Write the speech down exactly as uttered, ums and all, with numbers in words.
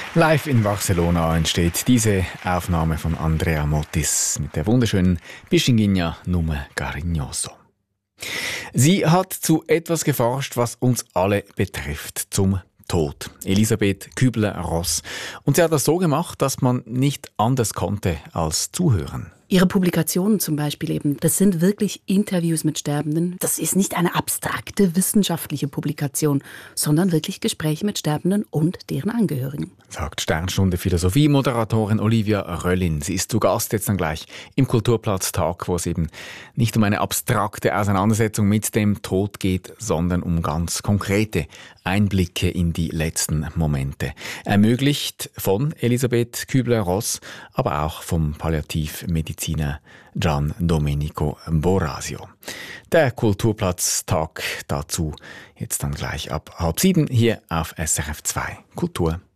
Live in Barcelona entsteht diese Aufnahme von Andrea Motis mit der wunderschönen Pichinguinha Nume Cariñoso. Sie hat zu etwas geforscht, was uns alle betrifft, zum Tod. Elisabeth Kübler-Ross. Und sie hat das so gemacht, dass man nicht anders konnte als zuhören. Ihre Publikationen zum Beispiel eben, das sind wirklich Interviews mit Sterbenden. Das ist nicht eine abstrakte wissenschaftliche Publikation, sondern wirklich Gespräche mit Sterbenden und deren Angehörigen. Sagt Sternstunde Philosophie-Moderatorin Olivia Röllin. Sie ist zu Gast jetzt dann gleich im Kulturplatz-Tag, wo es eben nicht um eine abstrakte Auseinandersetzung mit dem Tod geht, sondern um ganz konkrete Einblicke in die letzten Momente. Ermöglicht von Elisabeth Kübler-Ross, aber auch vom Palliativmediziner Gian Domenico Borasio. Der Kulturplatz-Tag dazu jetzt dann gleich ab halb sieben hier auf S R F zwei Kultur.